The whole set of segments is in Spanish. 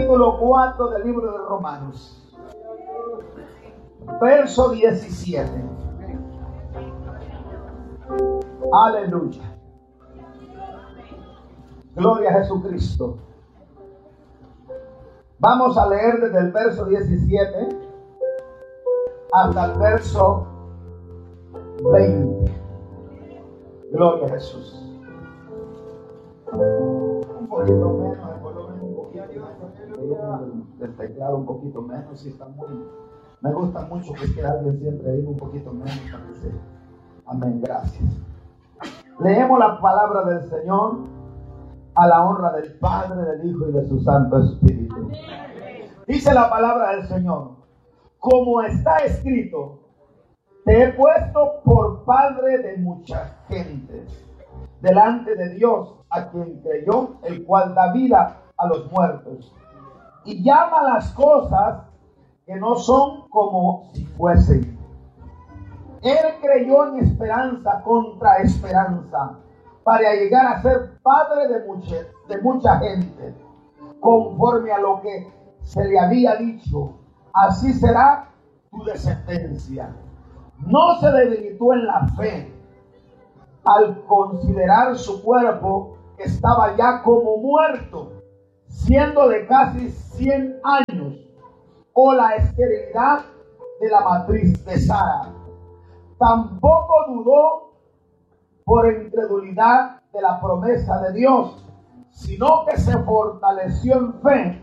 capítulo 4 del libro de Romanos, verso 17. Aleluya. Gloria a Jesucristo. Vamos a leer desde el verso 17 hasta el verso 20. Gloria a Jesús. Un poquito menos el volumen, un poquito del teclado, un poquito menos. Si está muy, me gusta mucho que alguien siempre diga un poquito menos para que se. Amén, gracias. Leemos la palabra del Señor a la honra del Padre, del Hijo y de su Santo Espíritu. Dice la palabra del Señor: como está escrito, te he puesto por padre de muchas gentes, delante de Dios, a quien creyó, el cual da vida a los muertos, y llama las cosas que no son como si fuesen. Él creyó en esperanza contra esperanza, para llegar a ser padre de mucha gente, conforme a lo que se le había dicho: así será tu descendencia. No se debilitó en la fe al considerar su cuerpo que estaba ya como muerto, siendo de casi 100 años, o la esterilidad de la matriz de Sara. Tampoco dudó por incredulidad de la promesa de Dios, sino que se fortaleció en fe,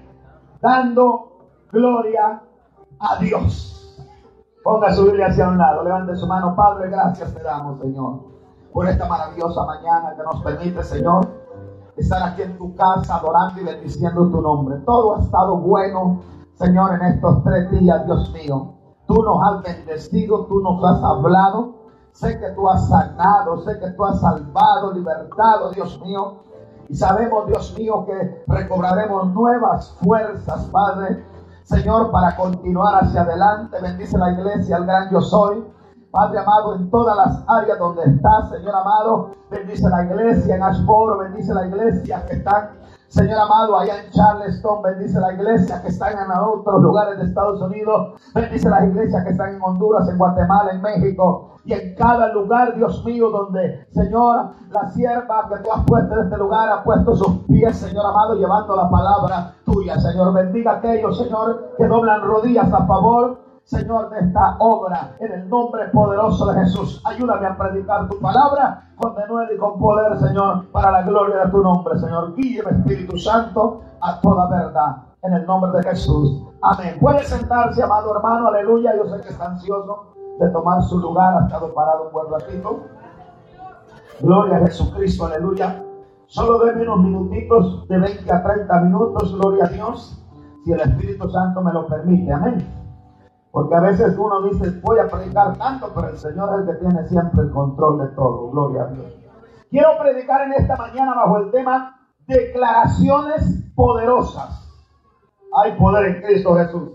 dando gloria a Dios. Ponga su Biblia hacia un lado, levante su mano. Padre, gracias te damos, Señor, por esta maravillosa mañana que nos permite, Señor, estar aquí en tu casa adorando y bendiciendo tu nombre. Todo ha estado bueno, Señor, en estos 3 días, Dios mío. Tú nos has bendecido, tú nos has hablado. Sé que tú has sanado, sé que tú has salvado, libertado, Dios mío. Y sabemos, Dios mío, que recobraremos nuevas fuerzas, Padre, Señor, para continuar hacia adelante. Bendice la iglesia, el gran yo soy. Padre amado, en todas las áreas donde estás, Señor amado, bendice la iglesia en Ashboro, bendice la iglesia que están, Señor amado, allá en Charleston, bendice la iglesia que están en otros lugares de Estados Unidos, bendice las iglesias que están en Honduras, en Guatemala, en México, y en cada lugar, Dios mío, donde, Señor, la sierva que tú has puesto en este lugar ha puesto sus pies, Señor amado, llevando la palabra tuya, Señor. Bendiga a aquellos, Señor, que doblan rodillas a favor, Señor, de esta obra, en el nombre poderoso de Jesús. Ayúdame a predicar tu palabra con denuedo y con poder, Señor, para la gloria de tu nombre, Señor. Guíame, Espíritu Santo, a toda verdad, en el nombre de Jesús. Amén. Puede sentarse, amado hermano, aleluya. Yo sé que está ansioso de tomar su lugar, ha estado parado un buen ratito. Gloria a Jesucristo, aleluya. Solo denme unos minutitos, de 20 a 30 minutos, gloria a Dios, si el Espíritu Santo me lo permite, amén. Porque a veces uno dice, voy a predicar tanto, pero el Señor es el que tiene siempre el control de todo, gloria a Dios. Quiero predicar en esta mañana bajo el tema declaraciones poderosas. Hay poder en Cristo Jesús.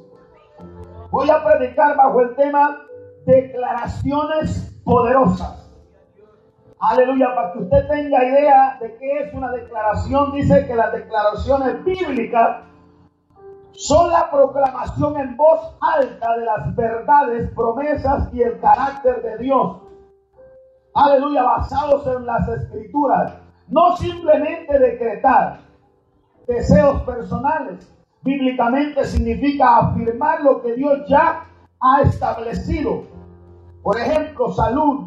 Voy a predicar bajo el tema declaraciones poderosas. Aleluya, para que usted tenga idea de qué es una declaración. Dice que las declaraciones bíblicas son la proclamación en voz alta de las verdades, promesas y el carácter de Dios. Aleluya, basados en las Escrituras. No simplemente decretar deseos personales. Bíblicamente significa afirmar lo que Dios ya ha establecido. Por ejemplo, salud,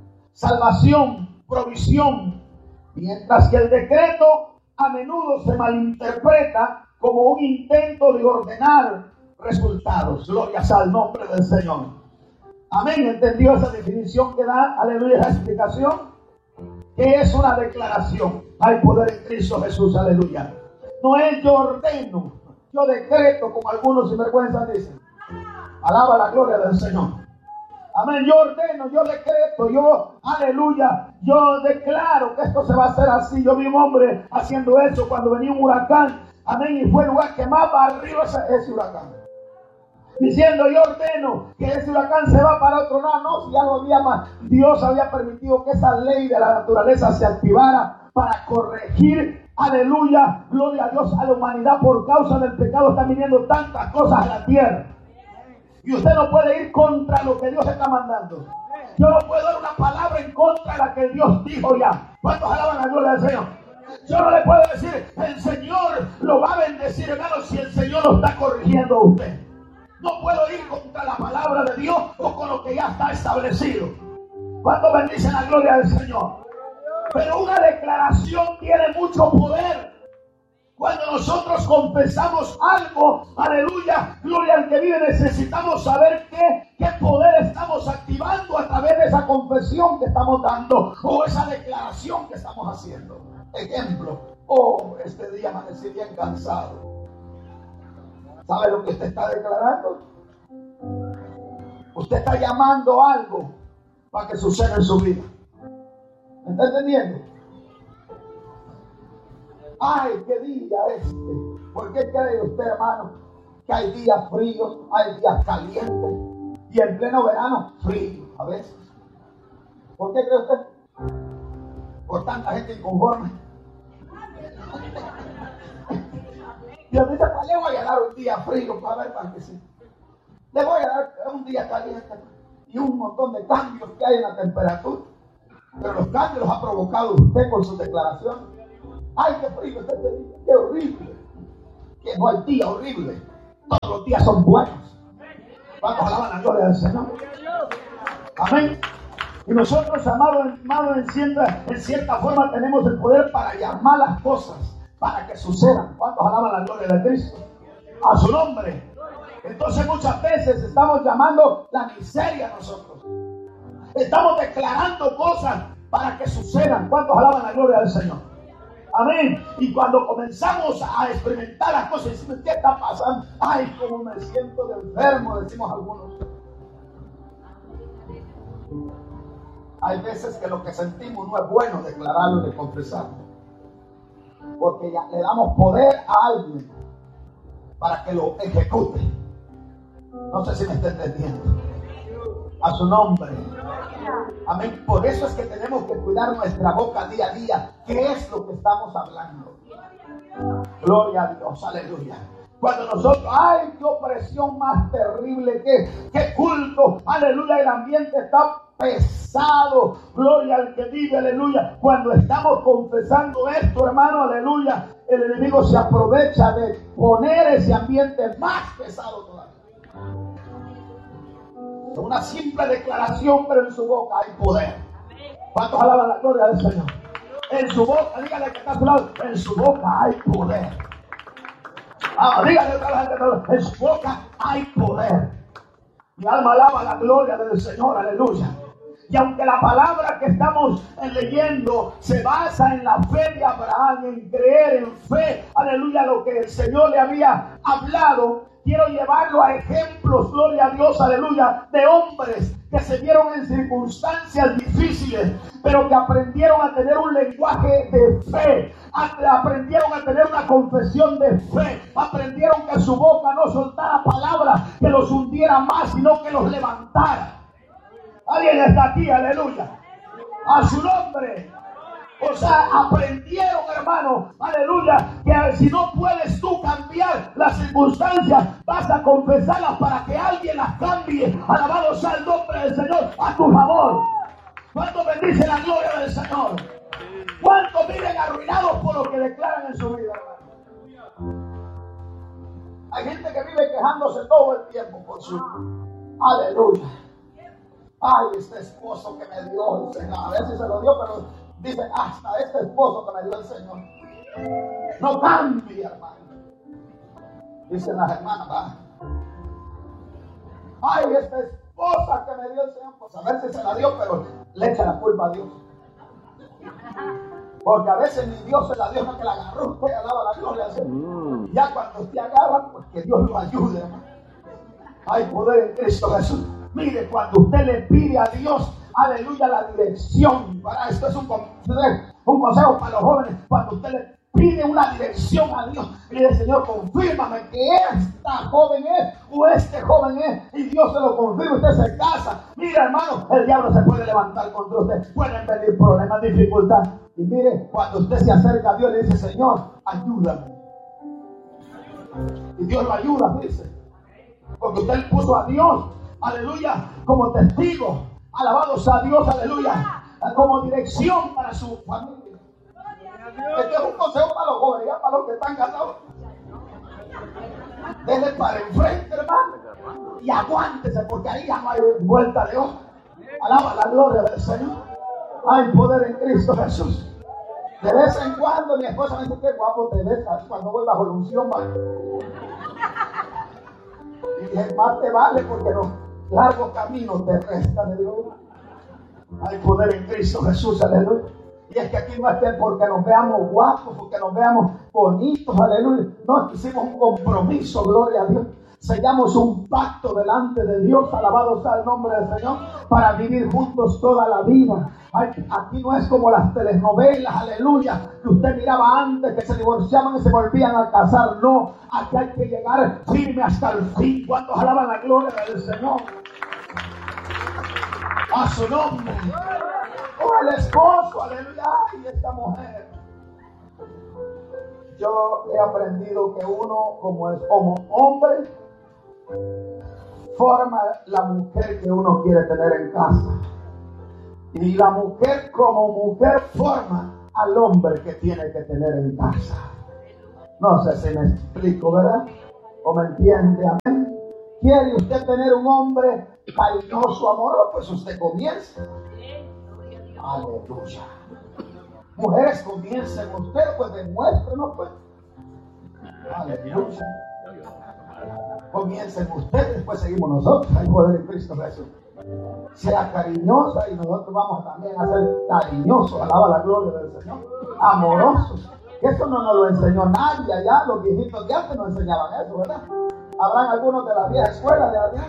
salvación, provisión. Mientras que el decreto a menudo se malinterpreta como un intento de ordenar resultados. Gloria al nombre del Señor. Amén. ¿Entendió esa definición que da? Aleluya, esa explicación. ¿Qué es una declaración? Hay poder en Cristo Jesús. Aleluya. No es yo ordeno, yo decreto, como algunos sinvergüenzas dicen. Alaba la gloria del Señor. Amén. Yo ordeno, yo decreto, yo, aleluya, yo declaro que esto se va a hacer así. Yo vi un hombre haciendo eso cuando venía un huracán. Amén. Y fue el lugar que más barrió ese huracán. Diciendo, yo ordeno que ese huracán se va para otro lado. No, si ya lo había más. Dios había permitido que esa ley de la naturaleza se activara para corregir aleluya, gloria a Dios, a la humanidad por causa del pecado están viniendo tantas cosas a la tierra. Y usted no puede ir contra lo que Dios está mandando. Yo no puedo dar una palabra en contra de la que Dios dijo ya. ¿Cuántos alaban la gloria del Señor? Yo no le puedo decir, el Señor lo va a bendecir, hermano, si el Señor lo está corrigiendo a usted. No puedo ir contra la palabra de Dios o con lo que ya está establecido. ¿Cuántos bendicen la gloria del Señor? Pero una declaración tiene mucho poder. Cuando nosotros confesamos algo, aleluya, gloria al que vive, necesitamos saber qué poder estamos activando a través de esa confesión que estamos dando o esa declaración que estamos haciendo. Ejemplo, este día amanecí bien cansado. ¿Sabe lo que usted está declarando? Usted está llamando algo para que suceda en su vida. ¿Me está entendiendo? Ay, qué día este. ¿Por qué cree usted, hermano, que hay días fríos, hay días calientes y en pleno verano frío a veces? ¿Por qué cree usted? Por tanta gente inconforme. Dios dice, pues le voy a dar un día frío para ver para que sí. Le voy a dar un día caliente y un montón de cambios que hay en la temperatura. Pero los cambios los ha provocado usted con sus declaraciones. Ay, qué frío este día, qué horrible. Que no hay día horrible. Todos los días son buenos. Vamos a alabar la gloria del Señor. Amén. Y nosotros, amados, en cierta forma tenemos el poder para llamar las cosas, para que sucedan. ¿Cuántos alaban la gloria de Cristo? A su nombre. Entonces muchas veces estamos llamando la miseria a nosotros. Estamos declarando cosas para que sucedan. ¿Cuántos alaban la gloria del Señor? Amén. Y cuando comenzamos a experimentar las cosas, decimos, ¿qué está pasando? Ay, cómo me siento de enfermo, decimos algunos. Hay veces que lo que sentimos no es bueno declararlo y confesarlo. Porque ya le damos poder a alguien para que lo ejecute. No sé si me está entendiendo. A su nombre. Amén. Por eso es que tenemos que cuidar nuestra boca día a día. ¿Qué es lo que estamos hablando? Gloria a Dios. Aleluya. Cuando nosotros, ay, qué opresión más terrible, qué culto. Aleluya. El ambiente está pesado. Gloria al que vive. Aleluya. Cuando estamos confesando esto, hermano, aleluya, el enemigo se aprovecha de poner ese ambiente más pesado todavía. Una simple declaración, pero en su boca hay poder. ¿Cuántos alaban la gloria del Señor? En su boca, dígale que está a su lado, en su boca hay poder. Dígale a la gente, en su boca hay poder. Mi alma alaba la gloria del Señor, aleluya. Y aunque la palabra que estamos leyendo se basa en la fe de Abraham, en creer en fe, aleluya, lo que el Señor le había hablado, quiero llevarlo a ejemplos, gloria a Dios, aleluya, de hombres que se vieron en circunstancias difíciles, pero que aprendieron a tener un lenguaje de fe, aprendieron a tener una confesión de fe, aprendieron que su boca no soltara palabras que los hundiera más, sino que los levantara. Alguien está aquí, aleluya. A su nombre. O sea, aprendieron, hermano, aleluya, que si no puedes tú cambiar las circunstancias, vas a confesarlas para que alguien las cambie. Alabado sea el nombre del Señor a tu favor. ¿Cuántos bendicen la gloria del Señor? ¿Cuántos viven arruinados por lo que declaran en su vida, hermano? Hay gente que vive quejándose todo el tiempo por su... Aleluya. Ay, este esposo que me dio el Señor. A veces se lo dio, pero dice, hasta este esposo que me dio el Señor no cambia, hermano. Dicen las hermanas, ¿verdad? Ay, esta esposa que me dio el Señor, pues a veces se la dio, pero le echa la culpa a Dios. Porque a veces ni Dios se la dio, no que la agarró, usted alaba la gloria al Señor. Ya cuando usted agarra, pues que Dios lo ayude, hermano. Hay poder en Cristo Jesús. Mire, cuando usted le pide a Dios, aleluya, la dirección, para esto es un consejo para los jóvenes. Cuando usted le pide una dirección a Dios y dice: Señor, confírmame que esta joven es o este joven es, y Dios se lo confirma. Usted se casa. Mira, hermano, el diablo se puede levantar contra usted, pueden venir problemas, dificultades, y mire, cuando usted se acerca a Dios le dice: Señor, ayúdame, y Dios lo ayuda, dice, porque usted puso a Dios, aleluya, como testigo. Alabados a Dios, aleluya, como dirección para su familia. Este es un consejo para los jóvenes, ya para los que están casados. Denle para enfrente, hermano, y aguántese, porque ahí ya no hay vuelta de hoja. Alaba la gloria del Señor. Hay poder en Cristo Jesús. De vez en cuando mi esposa me dice: qué guapo te ves, cuando voy bajo la unción. Y dije: más te vale, porque los largos caminos te restan de Dios. Hay poder en Cristo Jesús, aleluya. Y es que aquí no es que porque nos veamos guapos, porque nos veamos bonitos, aleluya. No, hicimos un compromiso, gloria a Dios. Sellamos un pacto delante de Dios, alabado sea el nombre del Señor, para vivir juntos toda la vida. Aquí no es como las telenovelas, aleluya, que usted miraba antes, que se divorciaban y se volvían a casar. No, aquí hay que llegar firme hasta el fin. ¿Cuántos alaban la gloria del Señor? A su nombre. O el esposo, aleluya, y esta mujer. Yo he aprendido que uno, como hombre, forma la mujer que uno quiere tener en casa. Y la mujer como mujer forma al hombre que tiene que tener en casa. No sé si me explico, ¿verdad? ¿O me entiende? Amén. ¿Quiere usted tener un hombre cariñoso, amoroso? Pues usted comienza. Aleluya. Mujeres, comiencen ustedes, pues demuéstrenos, pues. Aleluya. Comiencen ustedes, después seguimos nosotros. Hay poder en Cristo Jesús. Sea cariñosa y nosotros vamos también a ser cariñosos. Alaba la gloria del Señor. Amorosos. Que eso no nos lo enseñó nadie allá. Los viejitos de antes nos enseñaban eso, ¿verdad? Habrán algunos de la vieja escuela de allá.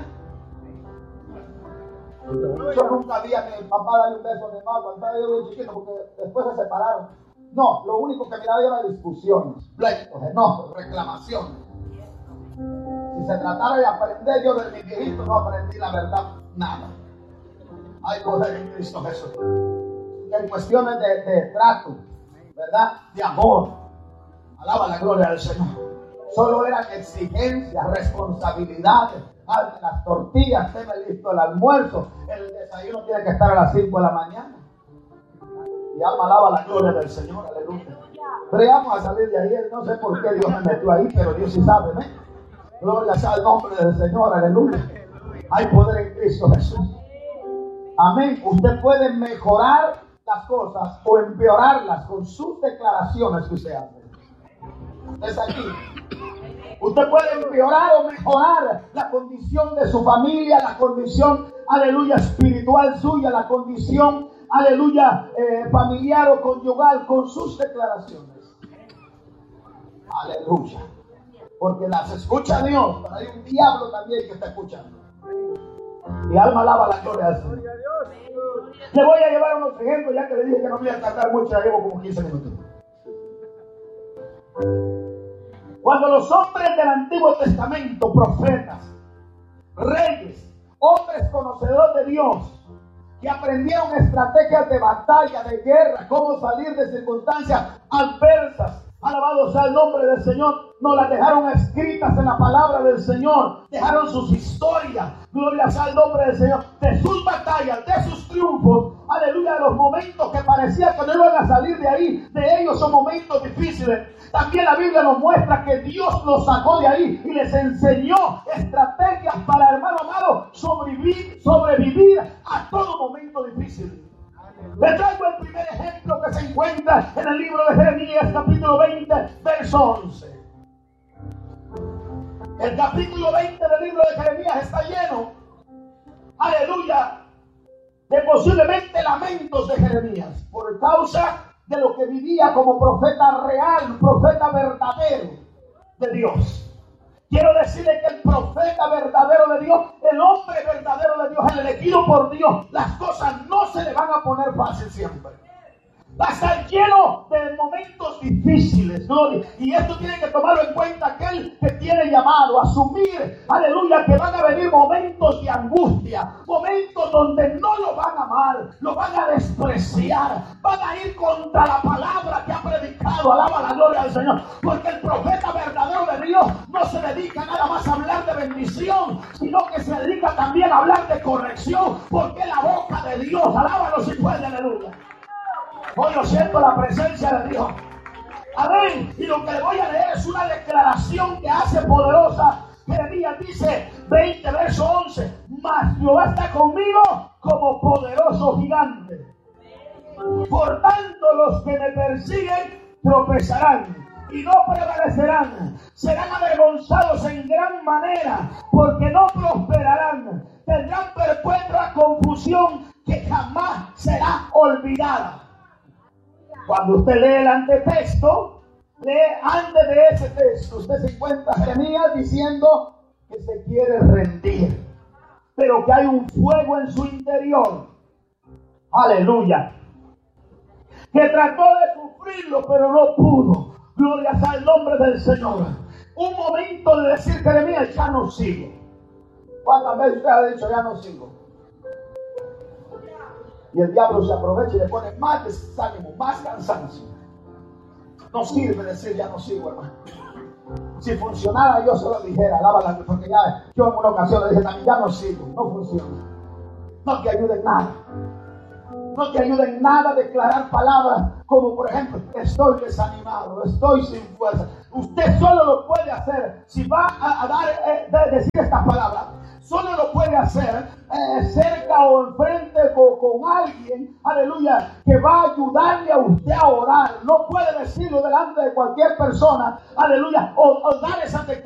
Yo nunca vi a mi papá darle un beso a mi mamá cuando estaba yo bien chiquito, porque después se separaron. No, lo único que miraba yo era discusiones, pleitos, enojos, reclamaciones. Si se tratara de aprender, yo de mi viejito no aprendí la verdad, nada. Hay poder en Cristo Jesús. En cuestiones de trato, ¿verdad? De amor. Alaba la gloria del Señor. Solo eran exigencias, responsabilidades. Las tortillas, tenga listo el almuerzo, el desayuno tiene que estar a las 5 de la mañana. Y alma alaba la gloria del Señor, aleluya. Pero vamos a salir de ahí, no sé por qué Dios me metió ahí, pero Dios sí sabe, ¿eh? Gloria sea el nombre del Señor, aleluya. Hay poder en Cristo Jesús. Amén. Usted puede mejorar las cosas o empeorarlas con sus declaraciones que usted hace. Es aquí. Usted puede empeorar o mejorar la condición de su familia, la condición, aleluya, espiritual suya, la condición, aleluya, familiar o conyugal con sus declaraciones. Aleluya. Porque las escucha Dios, pero hay un diablo también que está escuchando. Mi alma alaba la gloria del Señor. Le voy a llevar unos ejemplos, ya que le dije que no me iba a tardar mucho, ya llevo como 15 minutos. Cuando los hombres del Antiguo Testamento, profetas, reyes, hombres conocedores de Dios, que aprendieron estrategias de batalla, de guerra, cómo salir de circunstancias adversas, alabado sea el nombre del Señor, nos las dejaron escritas en la palabra del Señor, dejaron sus historias, gloria sea el nombre del Señor, de sus batallas, de sus triunfos, aleluya, de los momentos que parecía que no iban a salir de ahí, de ellos son momentos difíciles. También la Biblia nos muestra que Dios los sacó de ahí y les enseñó estrategias para, hermano amado, sobrevivir a todo momento difícil. Le traigo el primer ejemplo que se encuentra en el libro de Jeremías, capítulo 20, verso 11. El capítulo 20 del libro de Jeremías está lleno, aleluya, de posiblemente lamentos de Jeremías por causa de lo que vivía como profeta real, profeta verdadero de Dios. Quiero decirle que el profeta verdadero de Dios, el hombre verdadero de Dios, el elegido por Dios, las cosas no se le van a poner fácil siempre. Va a estar lleno de momentos difíciles, gloria. Y esto tiene que tomarlo en cuenta aquel que tiene llamado, asumir, aleluya, que van a venir momentos de angustia, momentos donde no lo van a amar, lo van a despreciar, van a ir contra la palabra que ha predicado. Alaba la gloria del Señor, porque el profeta verdadero de Dios no se dedica nada más a hablar de bendición, sino que se dedica también a hablar de corrección, porque es la boca de Dios. Alábalo si puede, aleluya. Hoy yo siento la presencia de Dios. Amén. Y lo que le voy a leer es una declaración que hace poderosa. Jeremías dice 20 verso 11. Mas Jehová está conmigo como poderoso gigante. Por tanto los que me persiguen tropezarán y no prevalecerán. Serán avergonzados en gran manera porque no prosperarán. Tendrán perpetua confusión que jamás será olvidada. Cuando usted lee el antetexto, lee antes de ese texto, usted se encuentra Jeremías diciendo que se quiere rendir, pero que hay un fuego en su interior. Aleluya. Que trató de sufrirlo, pero no pudo. Gloria al nombre del Señor. Un momento de decir, Jeremías, ya no sigo. ¿Cuántas veces usted ha dicho, ya no sigo? Y el diablo se aprovecha y le pone más desánimo, más cansancio. No sirve decir ya no sigo, hermano. Si funcionara yo se lo dijera, alábala, porque ya yo en una ocasión le dije también, ya no sigo, no funciona. No te ayude en nada. No te ayuda en nada a declarar palabras como por ejemplo, estoy desanimado, estoy sin fuerza. Usted solo lo puede hacer si va a decir estas palabras. Solo lo puede hacer cerca o enfrente con alguien, aleluya, que va a ayudarle a usted a orar. No puede decirlo delante de cualquier persona, aleluya, o dar esa declaración.